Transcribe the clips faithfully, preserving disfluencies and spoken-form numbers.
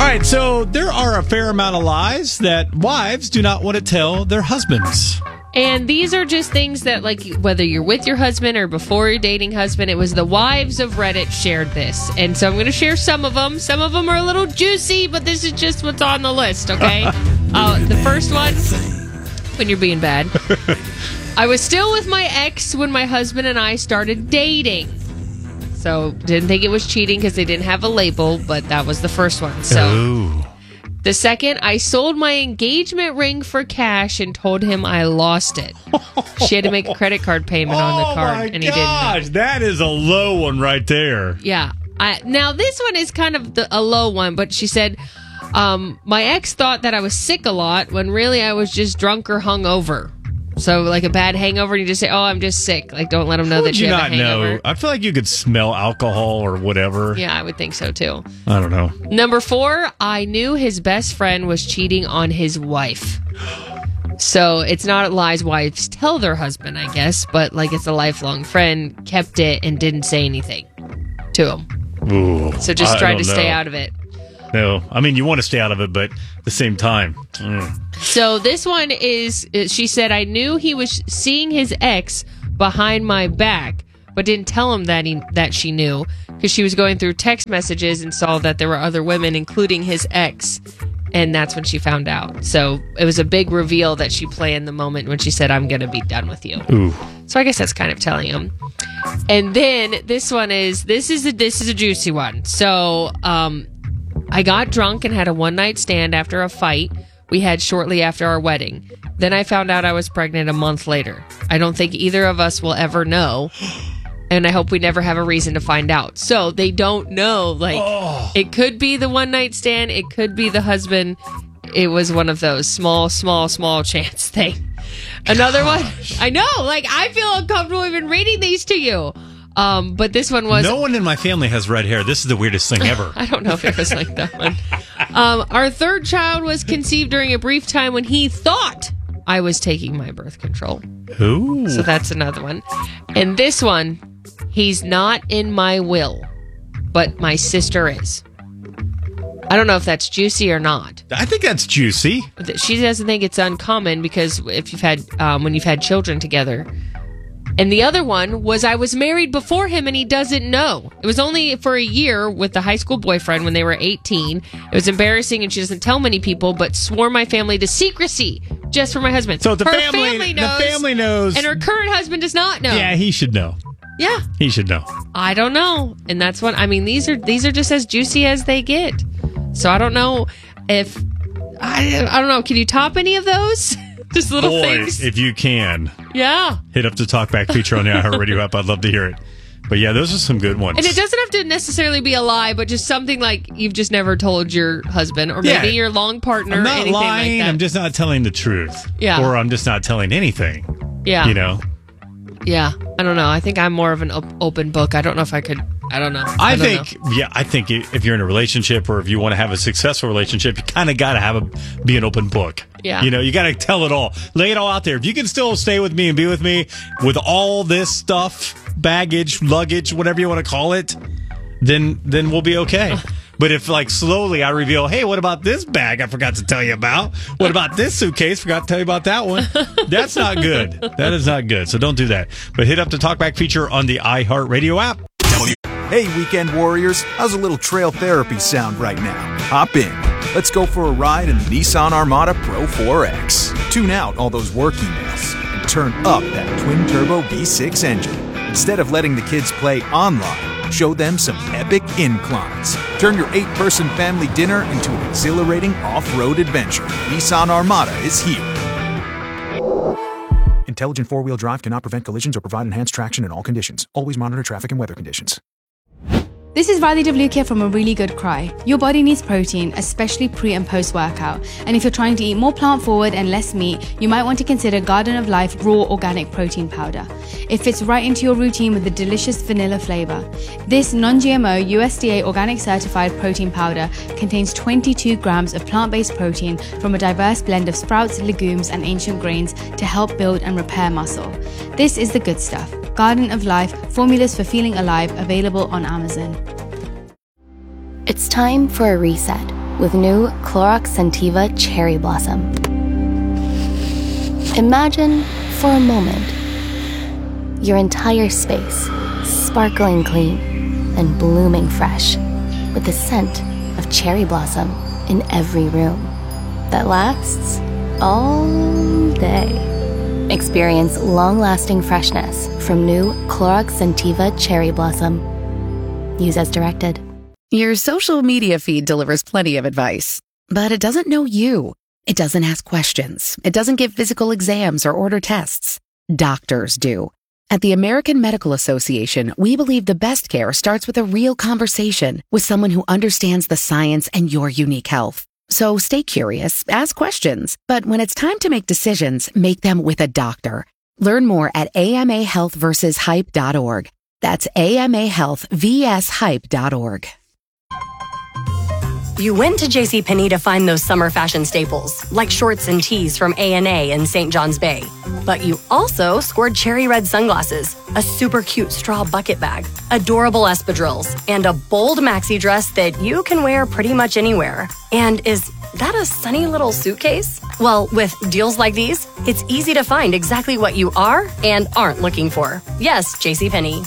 right, so there are a fair amount of lies that wives do not want to tell their husbands. And these are just things that, like, whether you're with your husband or before you're dating husband, it was the wives of Reddit shared this. And so I'm going to share some of them. Some of them are a little juicy, but this is just what's on the list, okay? uh, the first one, when you're being bad. I was still with my ex when my husband and I started dating. So didn't think it was cheating because they didn't have a label, but that was the first one. So. Ooh. The second, I sold my engagement ring for cash and told him I lost it. She had to make a credit card payment on the card, oh my and he gosh, didn't know. That is a low one right there. Yeah. I, now, this one is kind of the, a low one, but she said, um, my ex thought that I was sick a lot when really I was just drunk or hungover. So, like a bad hangover, and you just say, oh, I'm just sick. Like, don't let them know How that would you, you have not a hangover. know? I feel like you could smell alcohol or whatever. Yeah, I would think so, too. I don't know. Number four, I knew his best friend was cheating on his wife. So it's not lies wives tell their husband, I guess, but like it's a lifelong friend, kept it and didn't say anything to him. Ooh, so just I try don't to stay know. out of it. No, I mean, you want to stay out of it, but at the same time. Mm. So this one is, she said, I knew he was seeing his ex behind my back, but didn't tell him that he that she knew because she was going through text messages and saw that there were other women, including his ex. And that's when she found out. So it was a big reveal that she planned the moment when she said, I'm going to be done with you. Ooh. So I guess that's kind of telling him. And then this one is, this is a, this is a juicy one. So um, I got drunk and had a one night stand after a fight we had shortly after our wedding. Then I found out I was pregnant a month later. I don't think either of us will ever know. And I hope we never have a reason to find out. So they don't know. Like, oh. It could be the one night stand. It could be the husband. It was one of those small, small, small chance thing. Another Gosh. one. I know. Like, I feel uncomfortable even reading these to you. Um, but this one was... No one in my family has red hair. This is the weirdest thing ever. I don't know if it was like that one. Um, our third child was conceived during a brief time when he thought I was taking my birth control. Ooh. So that's another one. And this one, he's not in my will, but my sister is. I don't know if that's juicy or not. I think that's juicy. She doesn't think it's uncommon because if you've had um, when you've had children together. And the other one was I was married before him and he doesn't know. It was only for a year with the high school boyfriend when they were eighteen. It was embarrassing and she doesn't tell many people, but swore my family to secrecy just for my husband. So the her family, family knows, the family knows, and her current husband does not know. Yeah, he should know. Yeah, he should know. I don't know, and that's what I mean. These are these are just as juicy as they get. So I don't know if I I don't know. Can you top any of those? Just little Boy, things. If you can. Yeah. Hit up the Talkback feature on the iHeartRadio app. I'd love to hear it. But yeah, those are some good ones. And it doesn't have to necessarily be a lie, but just something like you've just never told your husband or maybe yeah. your long partner. I'm not anything lying. Like that. I'm just not telling the truth. Yeah. Or I'm just not telling anything. Yeah. You know? Yeah. I don't know. I think I'm more of an op- open book. I don't know if I could. I don't know. I, I don't think, know. yeah, I think if you're in a relationship or if you want to have a successful relationship, you kind of got to have a be an open book. Yeah. You know, you got to tell it all. Lay it all out there. If you can still stay with me and be with me with all this stuff, baggage, luggage, whatever you want to call it, then then we'll be okay. But if, like, slowly I reveal, hey, what about this bag I forgot to tell you about? What about this suitcase? Forgot to tell you about that one. That's not good. That is not good. So don't do that. But hit up the Talkback feature on the iHeartRadio app. Hey, weekend warriors. How's a little trail therapy sound right now? Hop in. Let's go for a ride in the Nissan Armada Pro four X. Tune out all those work emails and turn up that twin-turbo V six engine. Instead of letting the kids play online, show them some epic inclines. Turn your eight-person family dinner into an exhilarating off-road adventure. Nissan Armada is here. Intelligent four-wheel drive cannot prevent collisions or provide enhanced traction in all conditions. Always monitor traffic and weather conditions. This is Radhi Devlukia from A Really Good Cry. Your body needs protein, especially pre and post workout. And if you're trying to eat more plant forward and less meat, you might want to consider Garden of Life Raw Organic Protein Powder. It fits right into your routine with a delicious vanilla flavor. This non-G M O U S D A organic certified protein powder contains twenty-two grams of plant-based protein from a diverse blend of sprouts, legumes, and ancient grains to help build and repair muscle. This is the good stuff. Garden of Life, formulas for feeling alive, available on Amazon. It's time for a reset. with new Clorox Scentiva Cherry Blossom. Imagine, for a moment, your entire space sparkling clean and blooming fresh with the scent of cherry blossom in every room that lasts all day. Experience long-lasting freshness from new Clorox Scentiva Cherry Blossom. Use as directed. Your social media feed delivers plenty of advice, but it doesn't know you. It doesn't ask questions. It doesn't give physical exams or order tests. Doctors do. At the American Medical Association, we believe the best care starts with a real conversation with someone who understands the science and your unique health. So stay curious, ask questions, but when it's time to make decisions, make them with a doctor. Learn more at A M A health versus hype dot org. That's A M A health versus hype dot org. You went to JCPenney to find those summer fashion staples, like shorts and tees from A and A in Saint John's Bay. But you also scored cherry red sunglasses, a super cute straw bucket bag, adorable espadrilles, and a bold maxi dress that you can wear pretty much anywhere. And is that a sunny little suitcase? Well, with deals like these, it's easy to find exactly what you are and aren't looking for. Yes, JCPenney.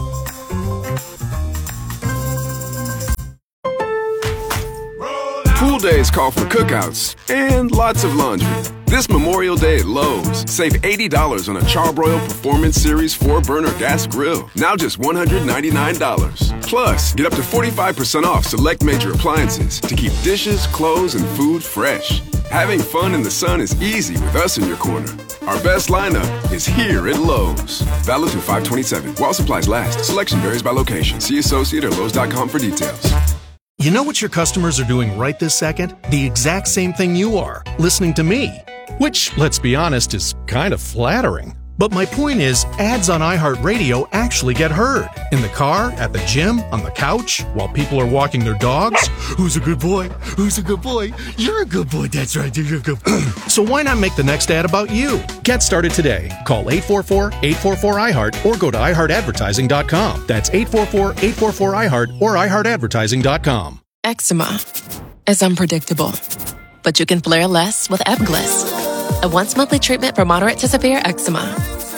Pool days call for cookouts and lots of laundry. This Memorial Day at Lowe's, save eighty dollars on a Charbroil Performance Series four burner gas grill, now just one hundred ninety-nine dollars. Plus, get up to forty-five percent off select major appliances to keep dishes, clothes, and food fresh. Having fun in the sun is easy with us in your corner. Our best lineup is here at Lowe's. Valid through five twenty-seven. While supplies last. Selection varies by location. See associate or Lowe's dot com for details. You know what your customers are doing right this second? The exact same thing you are, listening to me. Which, let's be honest, is kind of flattering. But my point is, ads on iHeartRadio actually get heard. In the car, at the gym, on the couch, while people are walking their dogs. Who's a good boy? Who's a good boy? You're a good boy, that's right, you're a good boy. So why not make the next ad about you? Get started today. Call eight four four, eight four four, I heart or go to i heart advertising dot com. That's eight four four, eight four four, I heart or i heart advertising dot com. Eczema is unpredictable, but you can flare less with Ebglyss, a once-monthly treatment for moderate to severe eczema.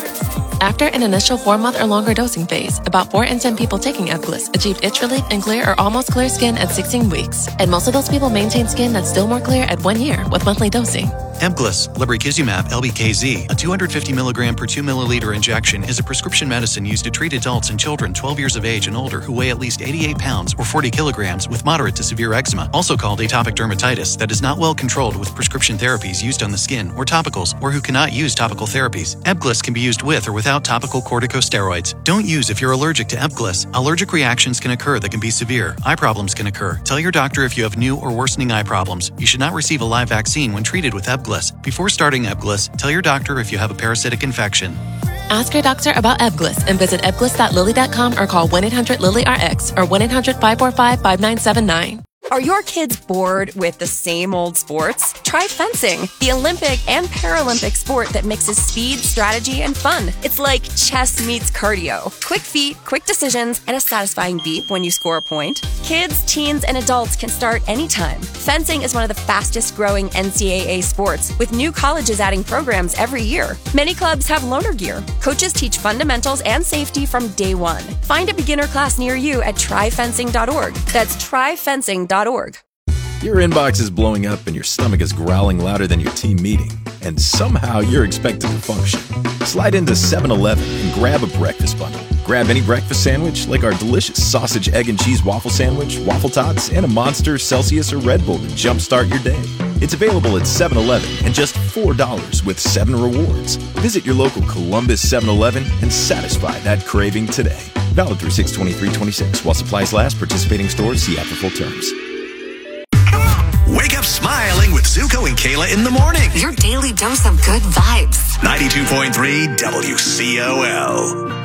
After an initial four-month or longer dosing phase, about four in ten people taking Ebglyss achieved itch relief and clear or almost clear skin at sixteen weeks, and most of those people maintain skin that's still more clear at one year with monthly dosing. Ebglyss, lebrikizumab L B K Z, a two hundred fifty milligram per two milliliter injection, is a prescription medicine used to treat adults and children twelve years of age and older who weigh at least eighty-eight pounds or forty kilograms with moderate to severe eczema, also called atopic dermatitis, that is not well controlled with prescription therapies used on the skin or topicals, or who cannot use topical therapies. Ebglyss can be used with or without topical corticosteroids. Don't use if you're allergic to Ebglyss. Allergic reactions can occur that can be severe. Eye problems can occur. Tell your doctor if you have new or worsening eye problems. You should not receive a live vaccine when treated with Ebglyss. Before starting Ebglyss, tell your doctor if you have a parasitic infection. Ask your doctor about Ebglyss and visit ebglyss dot lilly dot com or call one eight hundred lilly R X or one eight hundred, five four five, five nine seven nine. Are your kids bored with the same old sports? Try fencing, the Olympic and Paralympic sport that mixes speed, strategy, and fun. It's like chess meets cardio. Quick feet, quick decisions, and a satisfying beep when you score a point. Kids, teens, and adults can start anytime. Fencing is one of the fastest growing N C double A sports, with new colleges adding programs every year. Many clubs have loaner gear. Coaches teach fundamentals and safety from day one. Find a beginner class near you at try fencing dot org. That's try fencing dot org. Your inbox is blowing up and your stomach is growling louder than your team meeting, and somehow you're expected to function. Slide into seven eleven and grab a breakfast bundle. Grab any breakfast sandwich like our delicious sausage, egg, and cheese waffle sandwich, waffle tots, and a Monster, Celsius, or Red Bull to jumpstart your day. It's available at seven eleven and just four dollars with seven rewards. Visit your local Columbus seven eleven and satisfy that craving today. Valid through six twenty-three twenty-six. While supplies last, participating stores see app for full terms. Wake up smiling with Zuko and Kayla in the morning. Your daily dose of good vibes. ninety-two point three W C O L.